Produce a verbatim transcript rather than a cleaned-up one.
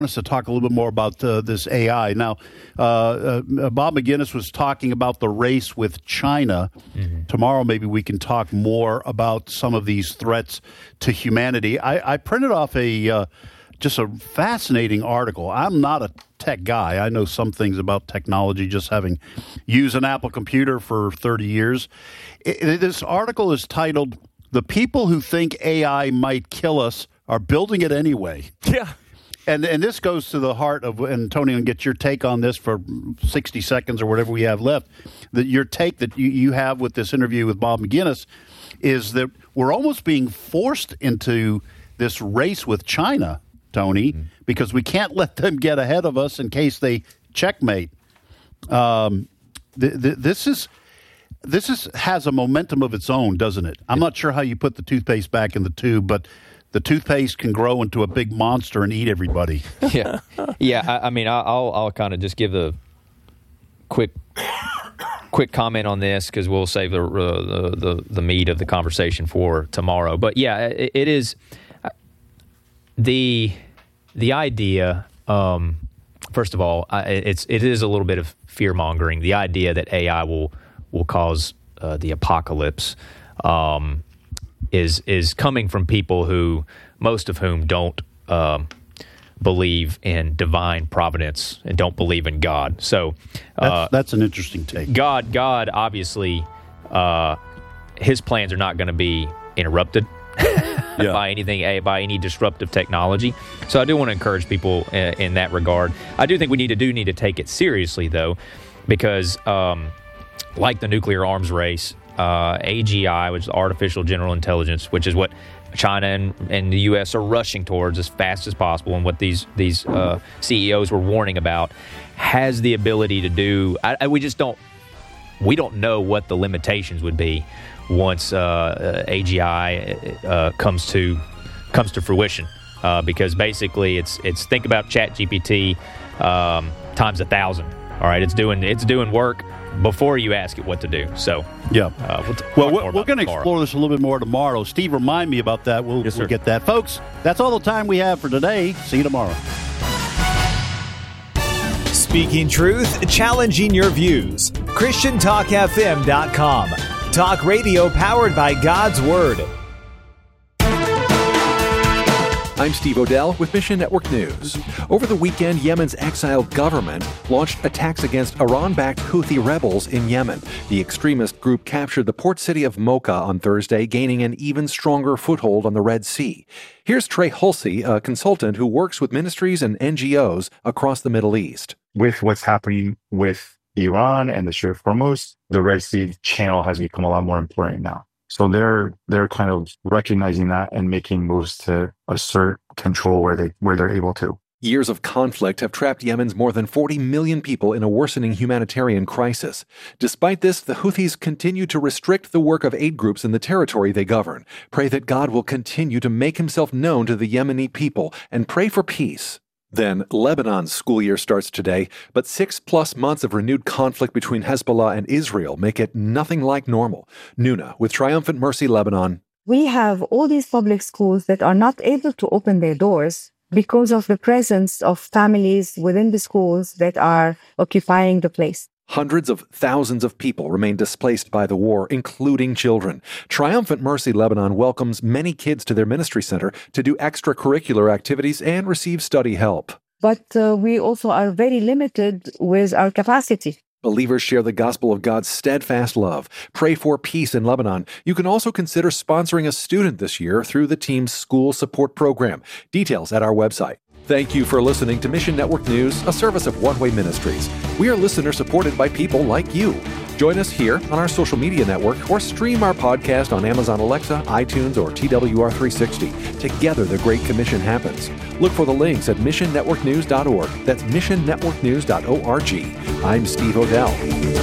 us to talk a little bit more about uh, this A I. Now, uh, uh, Bob Maginnis was talking about the race with China. Mm-hmm. Tomorrow, maybe we can talk more about some of these threats to humanity. I, I printed off a uh, just a fascinating article. I'm not a tech guy. I know some things about technology, just having used an Apple computer for thirty years. It, it, this article is titled, "The People Who Think A I Might Kill Us Are Building It Anyway." Yeah. And and this goes to the heart of, and Tony, and get your take on this for sixty seconds or whatever we have left, that your take that you, you have with this interview with Bob Maginnis is that we're almost being forced into this race with China, Tony, mm-hmm. because we can't let them get ahead of us in case they checkmate. Um, th- th- this is this is has a momentum of its own, doesn't it? I'm not sure how you put the toothpaste back in the tube, but the toothpaste can grow into a big monster and eat everybody. Yeah, yeah. I, I mean, I'll I'll kind of just give a quick quick comment on this because we'll save the, uh, the the the meat of the conversation for tomorrow. But yeah, it, it is the the idea. Um, first of all, I, it's it is a little bit of fear mongering. The idea that A I will will cause uh, the apocalypse. Um, is is coming from people who, most of whom don't um, believe in divine providence and don't believe in God. So uh, that's, that's an interesting take. God, God, obviously, uh, his plans are not going to be interrupted yeah. by anything, by any disruptive technology. So I do want to encourage people in, in that regard. I do think we need to do need to take it seriously, though, because um, like the nuclear arms race, Uh, A G I, which is artificial general intelligence, which is what China and, and the U S are rushing towards as fast as possible, and what these these uh, C E Os were warning about, has the ability to do. I, I, we just don't we don't know what the limitations would be once uh, A G I uh, comes to comes to fruition, uh, because basically it's it's think about ChatGPT um, times a thousand. All right, it's doing it's doing work before you ask it what to do. So, yeah. Uh, we'll t- well, we're, we're going to explore this a little bit more tomorrow. Steve, remind me about that. We'll, yes, we'll get that. Folks, that's all the time we have for today. See you tomorrow. Speaking truth, challenging your views. Christian Talk F M dot com. Talk radio powered by God's Word. I'm Steve Odell with Mission Network News. Over the weekend, Yemen's exiled government launched attacks against Iran-backed Houthi rebels in Yemen. The extremist group captured the port city of Mocha on Thursday, gaining an even stronger foothold on the Red Sea. Here's Trey Hulsey, a consultant who works with ministries and N G Os across the Middle East. With what's happening with Iran and the Strait of Hormuz, the Red Sea channel has become a lot more important now. So they're they're kind of recognizing that and making moves to assert control where they where they're able to. Years of conflict have trapped Yemen's more than forty million people in a worsening humanitarian crisis. Despite this, the Houthis continue to restrict the work of aid groups in the territory they govern. Pray that God will continue to make himself known to the Yemeni people, and pray for peace. Then, Lebanon's school year starts today, but six-plus months of renewed conflict between Hezbollah and Israel make it nothing like normal. Nuna, with Triumphant Mercy Lebanon. We have all these public schools that are not able to open their doors because of the presence of families within the schools that are occupying the place. Hundreds of thousands of people remain displaced by the war, including children. Triumphant Mercy Lebanon welcomes many kids to their ministry center to do extracurricular activities and receive study help. But uh, we also are very limited with our capacity. Believers share the gospel of God's steadfast love. Pray for peace in Lebanon. You can also consider sponsoring a student this year through the team's school support program. Details at our website. Thank you for listening to Mission Network News, a service of One Way Ministries. We are listener supported by people like you. Join us here on our social media network or stream our podcast on Amazon Alexa, iTunes, or T W R three sixty. Together, the Great Commission happens. Look for the links at mission network news dot org. That's mission network news dot org. I'm Steve Odell.